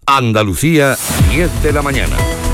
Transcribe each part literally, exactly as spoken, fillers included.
Andalucía, diez de la mañana.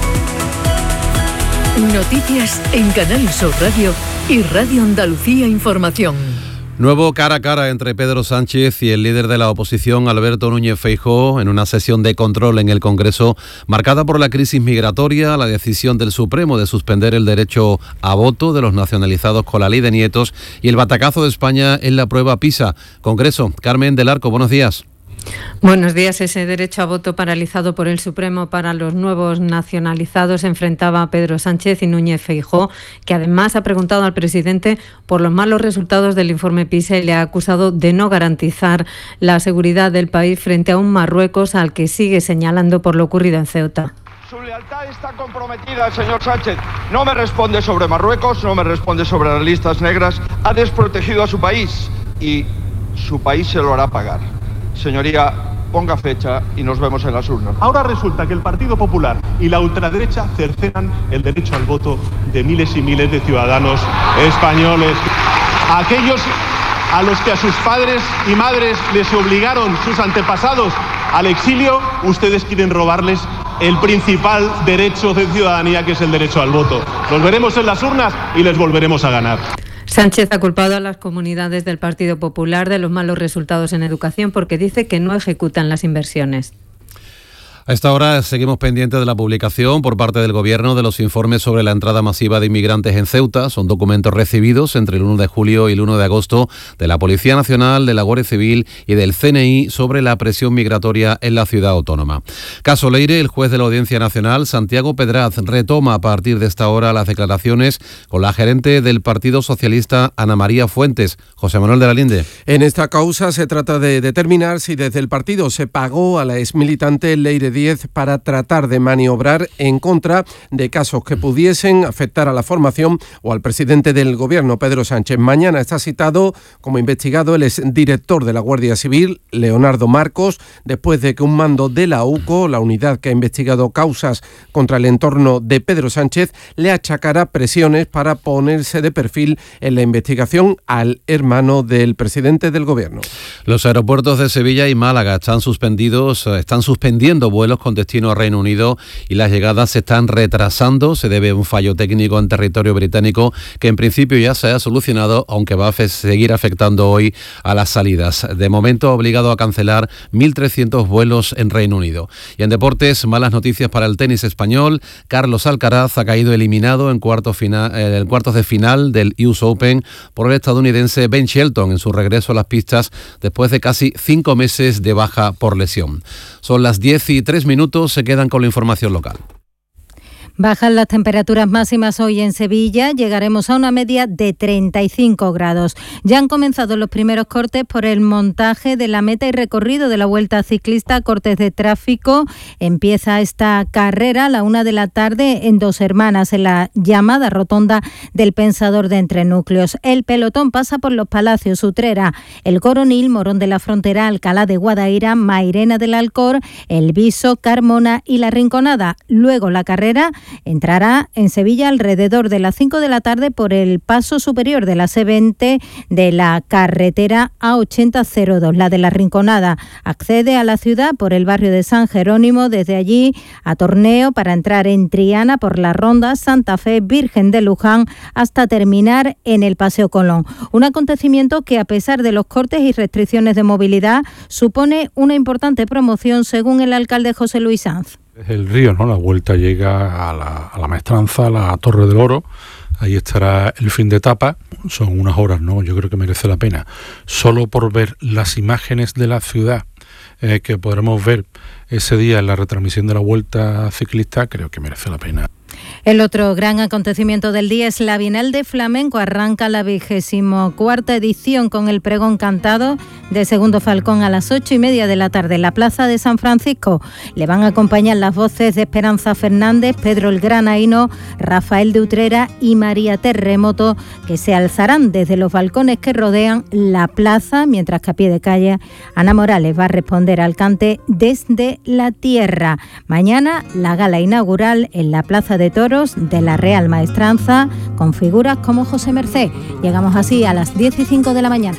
Noticias en Canal Sur Radio y Radio Andalucía Información. Nuevo cara a cara entre Pedro Sánchez y el líder de la oposición, Alberto Núñez Feijóo, en una sesión de control en el Congreso marcada por la crisis migratoria, la decisión del Supremo de suspender el derecho a voto de los nacionalizados con la ley de nietos y el batacazo de España en la prueba PISA. Congreso, Carmen del Arco, buenos días. Buenos días. Ese derecho a voto paralizado por el Supremo para los nuevos nacionalizados enfrentaba a Pedro Sánchez y Núñez Feijóo, que además ha preguntado al presidente por los malos resultados del informe PISA y le ha acusado de no garantizar la seguridad del país frente a un Marruecos al que sigue señalando por lo ocurrido en Ceuta. Su lealtad está comprometida, señor Sánchez. No me responde sobre Marruecos, no me responde sobre las listas negras. Ha desprotegido a su país y su país se lo hará pagar. Señoría, ponga fecha y nos vemos en las urnas. Ahora resulta que el Partido Popular y la ultraderecha cercenan el derecho al voto de miles y miles de ciudadanos españoles. Aquellos a los que a sus padres y madres les obligaron sus antepasados al exilio, ustedes quieren robarles el principal derecho de ciudadanía, que es el derecho al voto. Los veremos en las urnas y les volveremos a ganar. Sánchez ha culpado a las comunidades del Partido Popular de los malos resultados en educación porque dice que no ejecutan las inversiones. A esta hora seguimos pendientes de la publicación por parte del Gobierno de los informes sobre la entrada masiva de inmigrantes en Ceuta. Son documentos recibidos entre el uno de julio y el uno de agosto de la Policía Nacional, de la Guardia Civil y del C N I sobre la presión migratoria en la ciudad autónoma. Caso Leire, el juez de la Audiencia Nacional, Santiago Pedraz, retoma a partir de esta hora las declaraciones con la gerente del Partido Socialista, Ana María Fuentes. José Manuel de la Linde. En esta causa se trata de determinar si desde el partido se pagó a la exmilitante Leire Díez para tratar de maniobrar en contra de casos que pudiesen afectar a la formación o al presidente del Gobierno, Pedro Sánchez. Mañana está citado como investigado el exdirector de la Guardia Civil, Leonardo Marcos, después de que un mando de la U C O, la unidad que ha investigado causas contra el entorno de Pedro Sánchez, le achacara presiones para ponerse de perfil en la investigación al hermano del presidente del Gobierno. Los aeropuertos de Sevilla y Málaga están suspendidos, están suspendiendo vuelos con destino a Reino Unido y las llegadas se están retrasando. Se debe a un fallo técnico en territorio británico que en principio ya se ha solucionado, aunque va a seguir afectando hoy a las salidas. De momento ha obligado a cancelar mil trescientos vuelos en Reino Unido. Y en deportes, malas noticias para el tenis español. Carlos Alcaraz ha caído eliminado en cuartos, final, en cuartos de final del U S Open por el estadounidense Ben Shelton en su regreso a las pistas después de casi cinco meses de baja por lesión. Son las diez y tres minutos, se quedan con la información local. Bajan las temperaturas máximas hoy en Sevilla, llegaremos a una media de treinta y cinco grados. Ya han comenzado los primeros cortes por el montaje de la meta y recorrido de la Vuelta Ciclista, cortes de tráfico. Empieza esta carrera a la una de la tarde en Dos Hermanas, en la llamada rotonda del Pensador de Entrenúcleos. El pelotón pasa por los Palacios, Utrera, El Coronil, Morón de la Frontera, Alcalá de Guadaira, Mairena del Alcor, El Viso, Carmona y La Rinconada. Luego la carrera entrará en Sevilla alrededor de las cinco de la tarde por el paso superior de la C veinte de la carretera A ochenta cero dos, la de La Rinconada. Accede a la ciudad por el barrio de San Jerónimo, desde allí a Torneo para entrar en Triana por la Ronda, Santa Fe, Virgen de Luján, hasta terminar en el Paseo Colón. Un acontecimiento que, a pesar de los cortes y restricciones de movilidad, supone una importante promoción, según el alcalde José Luis Sanz. Es el río, ¿no? La vuelta llega a la, a la Maestranza, a la Torre del Oro. Ahí estará el fin de etapa. Son unas horas, ¿no? Yo creo que merece la pena. Solo por ver las imágenes de la ciudad eh, que podremos ver ese día en la retransmisión de la Vuelta Ciclista, creo que merece la pena. El otro gran acontecimiento del día es la Bienal de Flamenco. Arranca la vigésimo cuarta edición con el pregón cantado de Segundo Falcón a las ocho y media de la tarde en la Plaza de San Francisco. Le van a acompañar las voces de Esperanza Fernández, Pedro el Granaíno, Rafael de Utrera y María Terremoto, que se alzarán desde los balcones que rodean la plaza, mientras que a pie de calle Ana Morales va a responder al cante Desde la Tierra. Mañana la gala inaugural en la Plaza de Toros de la Real Maestranza, con figuras como José Mercé. Llegamos así a las diez y cinco de la mañana.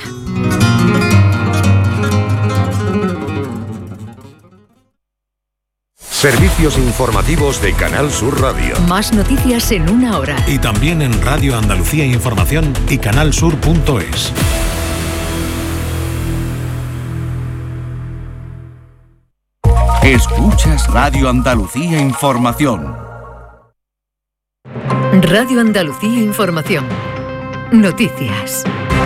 Servicios informativos de Canal Sur Radio. Más noticias en una hora. Y también en Radio Andalucía Información y canalsur punto es. Escuchas Radio Andalucía Información. Radio Andalucía Información. Noticias.